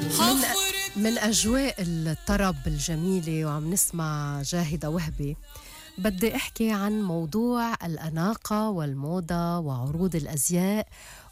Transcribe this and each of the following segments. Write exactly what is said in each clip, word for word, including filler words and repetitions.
من من أجواء الطرب الجميلة وعم نسمع جاهدة وهبي، بدي أحكي عن موضوع الأناقة والموضة وعروض الأزياء،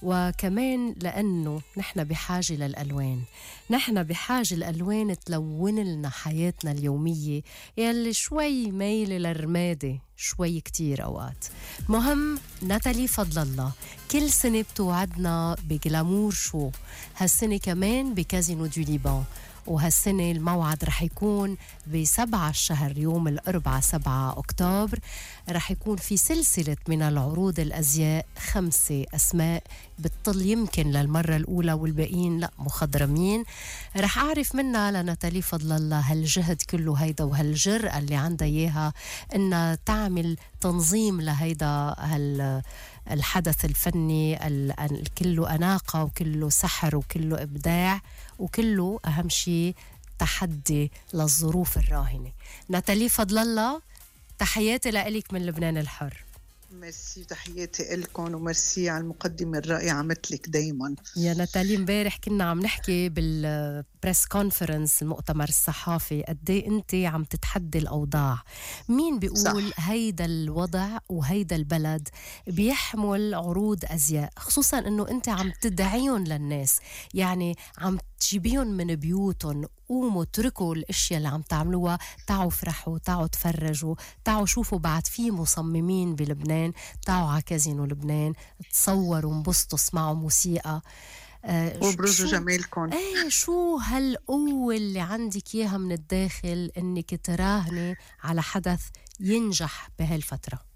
وكمان لأنه نحن بحاجة للألوان. نحن بحاجة الألوان تلون لنا حياتنا اليومية يلي شوي ميلة للرمادة شوي كتير أوقات. مهم ناتالي فضل الله كل سنة بتوعدنا بجلامور شو، هالسنة كمان بكازينو دو ليبان، وهالسنة الموعد رح يكون بسبعة الشهر يوم الأربعاء سبعة أكتوبر. رح يكون في سلسلة من العروض الأزياء، خمسة أسماء بتطل يمكن للمرة الأولى والباقيين لا مخضرمين. رح أعرف منها لناتالي فضل الله هالجهد كله هيدا وهالجرأة اللي عندها إياها إنها تعمل تنظيم لهيدا هال الحدث الفني كله أناقة وكله سحر وكله إبداع وكله أهم شيء تحدي للظروف الراهنة. ناتالي فضل الله، تحياتي لإلك من لبنان الحر. ميرسي، تحياتي لكم وميرسي على المقدمة الرائعة مثلك دايما يا ناتالي. امبارح كنا عم نحكي بالبريس كونفرنس المؤتمر الصحافي قد ايه انت عم تتحدي الأوضاع. مين بيقول صح. هيدا الوضع وهيدا البلد بيحمل عروض أزياء، خصوصا انه انت عم تدعيهم للناس، يعني عم تجيبيهم من بيوتهم. قوموا اتركوا الاشياء اللي عم تعملوها، تعوا فرحوا، تعوا تفرجوا، تعوا شوفوا بعد في مصممين بلبنان، تعوا على كازينو لبنان تصوروا انبسطوا اسمعوا موسيقى آه وبرزوا جمالكم. ايه شو هالقوة اللي عندك اياها من الداخل انك تراهني على حدث ينجح بهالفترة؟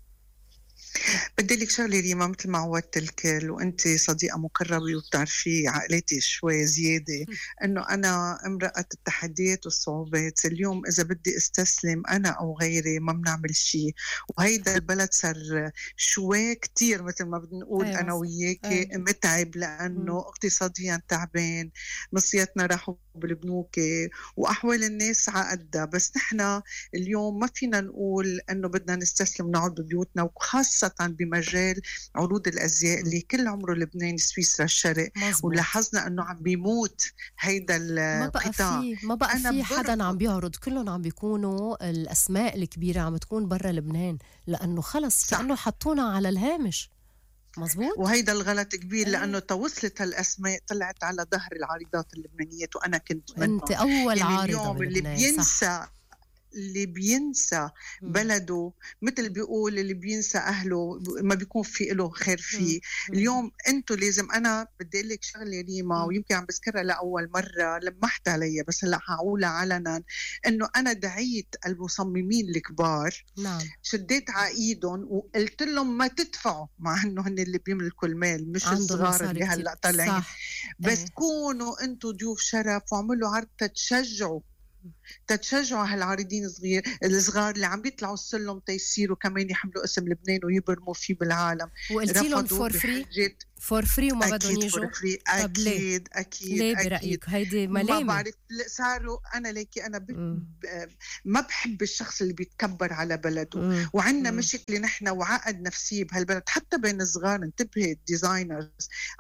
بدي لك شغله ريما، مثل ما عودت الكل وانت صديقه مقربه وبتعرفي عقلاتي شوي زياده، انه انا امراه التحديات والصعوبات. اليوم اذا بدي استسلم انا او غيري ما بنعمل شيء، وهيدا البلد صار شوي كتير مثل ما بنقول أيوة. انا وياكي أيوة. متعب لانه م. اقتصاديا تعبان، مصياتنا راحوا بالبنوك واحوال الناس عقدها. بس نحن اليوم ما فينا نقول انه بدنا نستسلم نقعد ببيوتنا، وخاصه بمجال عروض الازياء اللي كل عمره لبنان سويسرا الشرق، ولاحظنا انه عم بيموت هيدا القطاع. ما بقى في حدا عم بيعرض، كلهم عم بيكونوا الاسماء الكبيره عم تكون برا لبنان، لانه خلص كانه حطونا على الهامش. مزبوط. وهيدا الغلط كبير لأنه توصلت هالأسماء طلعت على ظهر العارضات اللبنانيات، وأنا كنت منهم. أنت أول يعني عارضة اليوم اللي بينسى اللي بينسى بلده، مثل بيقول اللي بينسى أهله ما بيكون في له خير فيه. اليوم أنتوا لازم، أنا بدي أقول لك شغلة ريما ويمكن عم بذكرها لأول مرة لمحت عليها بس هلا هقولها علنا، إنه أنا دعيت المصممين الكبار، نعم. شديت عقيدهم وقلت لهم ما تدفعوا، مع إنه هن اللي بيملكوا المال مش الصغار اللي هلا طالعين، بس ايه. كونوا أنتوا ضيوف شرف وعملوا عرض تتشجعوا تتشجعوا هالعارضين الصغير الصغار اللي عم بيطلعوا السلم تيصيروا كمان يحملوا اسم لبنان ويبرموا فيه بالعالم. وقلتي لهم فور فري فور فري وما بدهم يجوا؟ اكيد اكيد ليه برايك هيدي ملامه؟ ما بعرف صاروا. انا ليكي انا ب... ب... ما بحب الشخص اللي بيتكبر على بلده، وعندنا مشكله نحن وعقد نفسيه بهالبلد حتى بين الصغار. انتبهي الديزاينرز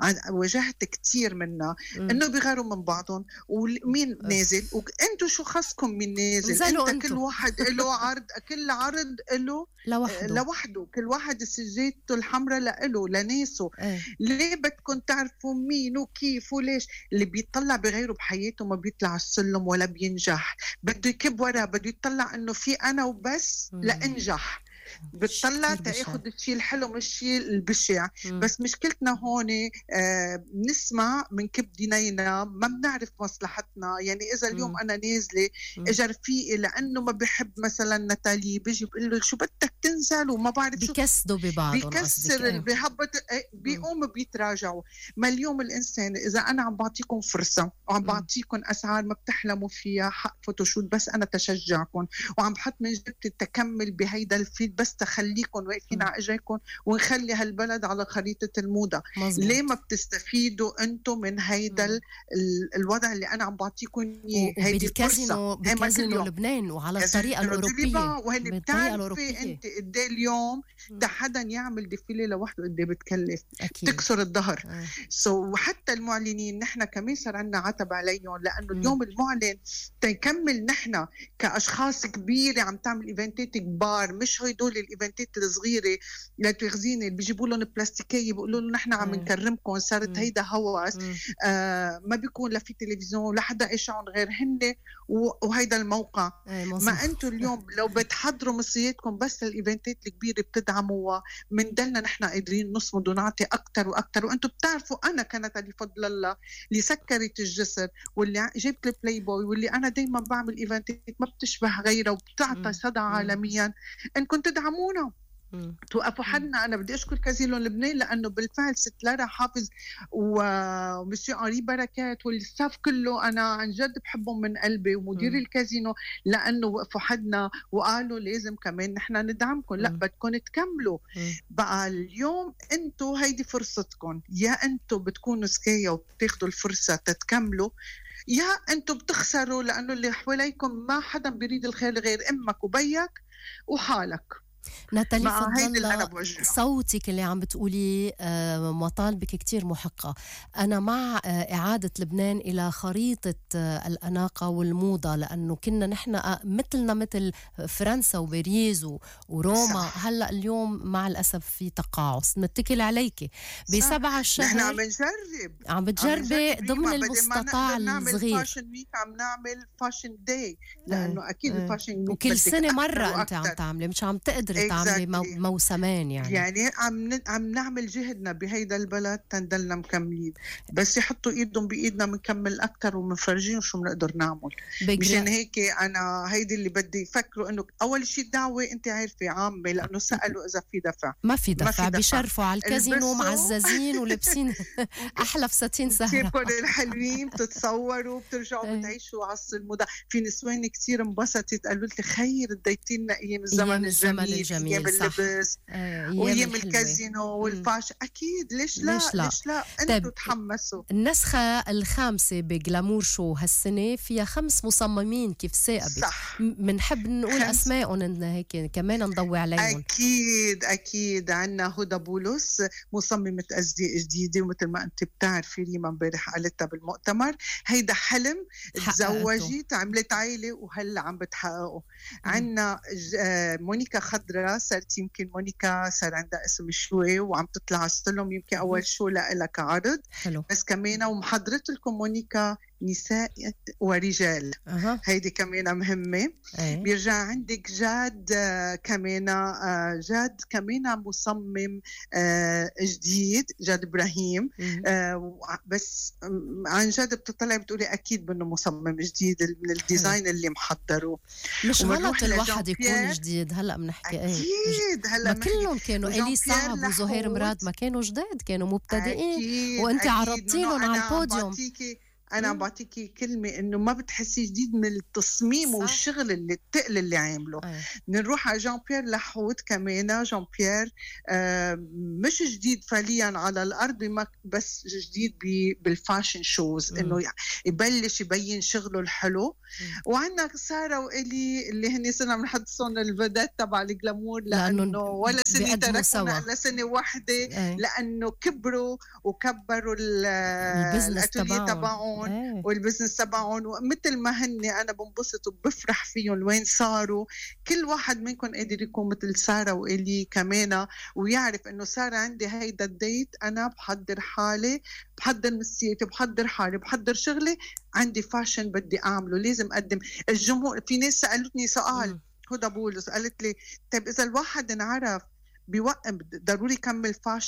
واجهت كتير منا انه بيغاروا من بعضهم، ومين نازل وانتوا شو خصكم من نازل؟ انت انتو. كل واحد له عرض، كل عرض له لوحده لوحده، كل واحد سجادته الحمراء لإله لناسه. ايه. ليه بدكم تعرفوا مين وكيف وليش؟ اللي بيطلع بغيره بحياته ما بيطلع السلم ولا بينجح، بده يكب ورا، بده يطلع انه في انا وبس لانجح، بتطلع تاخذ الشيء الحلو مش الشيء البشع. مم. بس مشكلتنا هون آه بنسمع من كب دينينا، ما بنعرف مصلحتنا. يعني اذا اليوم مم. انا نازله اجى رفيقي لانه ما بحب مثلا ناتالي، بيجي بقول له شو بدك تنزل وما بعرف شو، بيكسدوا ببعضهم، بيكسر بيهبط، بيقوم بيتراجعوا. ما اليوم الانسان اذا انا عم بعطيكم فرصه وعم بعطيكم اسعار ما بتحلموا فيها، حق فوتوشوت بس انا تشجعكم وعم بحط من جبتي تكمل بهيدا الفيد بس تخليكم واقفين على اجريكم ونخلي هالبلد على خريطة الموضة. مزبوط. ليه ما بتستفيدوا انتم من هيدا ال... الوضع اللي انا عم بعطيكم اياه؟ هيدي الفرصة بكازينو لبنان وعلى الطريقة الأوروبية. وهن بتعرفي انت قد ايه اليوم ده حدا يعمل ديفيلي لوحده قد ايه بتكلف؟ أكيد. تكسر الظهر. سو so, حتى المعلنين نحن كمان صار عندنا عتب عليهم، لانه م. اليوم المعلن تيكمل نحن كاشخاص كبيره عم تعمل ايفنتات كبار، مش هدول الايفنتات الصغيره لا تغزيني اللي بيجيبوا لهم بلاستيكيه بيقولوا لهم نحن عم نكرمكم، صارت هيدا هوس. آه ما بيكون لا في تلفزيون لا حدا يشعن غير هن وهيدا الموقع. ما انتم اليوم لو بتحضروا مصرياتكم بس الايفنتات الكبيره بتدعموها، من دلنا نحن قادرين نصمد ونعطي اكثر واكثر. وانتم بتعرفوا انا كانت بفضل الله اللي سكرت الجسر واللي جبت البلاي بوي واللي انا دايما بعمل ايفنتات ما بتشبه غيرها وبتعطى صدى عالميا، انكم تدعمونا توقفوا حدنا. انا بدي اشكر كازينو لبنان لانه بالفعل ست لارا حافظ ومسيو أنري بركات والستاف كله انا عن جد بحبهم من قلبي، ومدير م. الكازينو، لانه وقفوا حدنا وقالوا لازم كمان نحن ندعمكم. لا بدكم تكملوا. م. بقى اليوم انتوا هيدي فرصتكم، يا انتوا بتكونوا سكاية وبتاخدوا الفرصة تتكملوا، يا انتوا بتخسروا، لانه اللي حواليكم ما حدا بيريد الخير غير امك وبيك وحالك. ناتالي فضل صوتك اللي عم بتقولي آه مطالبك كتير محقة. أنا مع آه إعادة لبنان إلى خريطة آه الأناقة والموضة، لأنه كنا نحن آه مثلنا مثل فرنسا وباريس وروما. صح. هلأ اليوم مع الأسف في تقاعس. نتكل عليك بسبعة الشهر. نحن عم بنجرب عم بتجربي ضمن المستطاع الصغير. فاشن ويك عم نعمل فاشن داي، لأنه آه. أكيد الفاشن ويك وكل سنة مرة أنت عم تعملي، مش عم تقدري تعملي مو موسمان. يعني يعني عم ن... عم نعمل جهدنا بهيدا البلد تندلنا مكملين، بس يحطوا ايدهم بايدنا بنكمل اكثر ومنفرجين شو بنقدر نعمل. مشان هيك انا هيدي اللي بدي يفكروا انه اول شيء الدعوه انت عارفه عامه، لانه سالوا اذا في دفع. ما في دفع, ما في دفع. بيشرفوا على الكازينو معززين ولابسين احلى فساتين سهره كيفكم الحلوين، بتتصوروا بترجعوا بتعيشوا عصر الموضه. في نسوان كثير انبسطت قالوا لي خير اديتي لنا ايام الزمن الجميل, الجميل. اللبس آه ويم الكازينو والفاش. اكيد ليش لا ليش لا, ليش لا؟ انتوا تحمسوا. النسخه الخامسه بجلامور شو هالسنه فيها خمس مصممين كيف ثاقبت. صح. بنحب نقول اسمائهم هيك كمان نضوي عليهم. اكيد اكيد. عندنا هدى بولس مصممه ازياء جديده، ومثل ما انت بتعرفي ريما امبارح قالتها بالمؤتمر هيدا حلم، تزوجت عملت عائله وهلا عم بتحققه. عندنا مونيكا خضراء، صارت يمكن مونيكا صار عندها اسم شوي وعم تطلع السلم، يمكن أول شو لها كعرض. حلو. بس كمان ومحضرت لكم مونيكا نساء ورجال. أه. هيدي كمان مهمة. أه. بيرجع عندك جاد كمان، جاد كمان مصمم جديد، جاد إبراهيم. أه. بس عن جد بتطلع بتقولي أكيد بأنه مصمم جديد من الديزاين حلو. اللي محضره. مش غلط الواحد يكون جديد. هلأ بنحكي أكيد هلأ ما كلهم كانوا إلي صعب وزهير مراد ما كانوا جداد، كانوا مبتدئين وأنت عرضتيلهم على البوديوم. أنا عم بعطيكي كلمة إنه ما بتحسي جديد من التصميم. صح. والشغل اللي التقل اللي عامله. أيه. نروح على جان بيير لحوت كمان. جان بيير آه مش جديد فعليا على الأرض بس جديد بالفاشن شوز، إنه يبلش يبين شغله الحلو. وعندنا سارة وإلي اللي هني صرنا بنحدثون الفيدات تبع الجلامور، لأنه ولا سنة تركونا إلا سنة واحدة. أيه. لأنه كبروا وكبروا البزنس تبعهم أيه. والبزنس تبعهم، ومثل ما هني أنا بنبسط وبفرح فيهم وين صاروا. كل واحد منكم قادر يكون مثل سارة وإلي كمان، ويعرف إنه سارة عندي هيدا الديت، أنا بحضر حالي، بحضر مسيتي، بحضر حالي، بحضر شغلي، عندي فاشن بدي أعمله، لازم أقدم. الجمهور في ناس سألتني سؤال، هدى بولس قالت لي طيب إذا الواحد انعرف بيوقف ضروري يكمل فاشن؟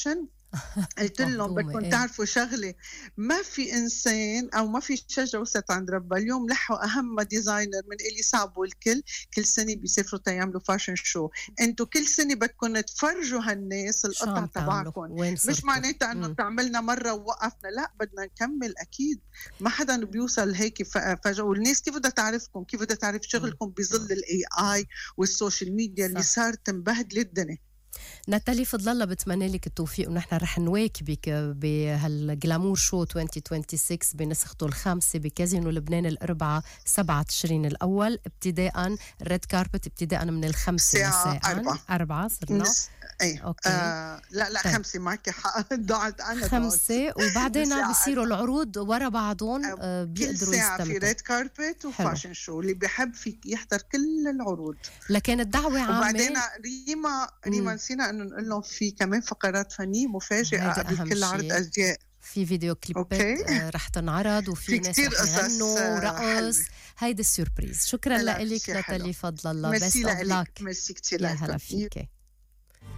قلت لهم مهضومة بدكم إيه. تعرفوا شغله، ما في انسان او ما في شجره وست عند ربها. اليوم لحوا اهم ديزاينر من الي صعبوا الكل، كل سنه بيسافروا تيعملوا فاشن شو. انتم كل سنه بدكم تفرجوا هالناس شو القطع عم تعملوا؟ تبعكم، وين مش صرتوا؟ معناتها انه مم. تعملنا مره ووقفنا، لا بدنا نكمل اكيد. ما حدا بيوصل هيك ف- فجاه. والناس كيف بدها تعرفكم؟ كيف بدها تعرف مم. شغلكم بظل مم. الاي اي والسوشيال ميديا اللي صح. صارت مبهدله الدنيا؟ ناتالي فضل الله بتمنى لك التوفيق، ونحن رح نواكبك بهالجلامور شو ألفين وستة وعشرين بنسخته الخامسة بكازينو لبنان الأربعة سبعة تشرين الأول، ابتداء الريد كاربت ابتداء من الخمسة الساعة مساء. أربعة أربعة صرنا. نس... أي أوكي. آه لا لا طيب. خمسة معك حق. ضاعت أنا ضاعت خمسة وبعدين الساعة بصيروا أربعة. العروض ورا بعضهم، آه، آه، كل بيقدروا ساعة في يستمتعوا. ريد كاربت حلو. وفاشن شو، اللي بيحب فيك يحضر كل العروض. لكن الدعوة وبعدين عامة. ريما ريما مم. نسينا انه نقول لهم في كمان فقرات فنية مفاجئة هيدي قبل أهم كل عرض شيء. أزياء. في فيديو كليبات اوكي، آه، رح تنعرض، وفي في ناس كتير رح قصص يغنوا آه، ورقص. حلوة. هيدي السيربريز. شكرا لا لك شيء حلو. ناتالي فضل الله. ميرسي بيست اوف لك، لاك. ميرسي كتير يا هلا لكم. فيك.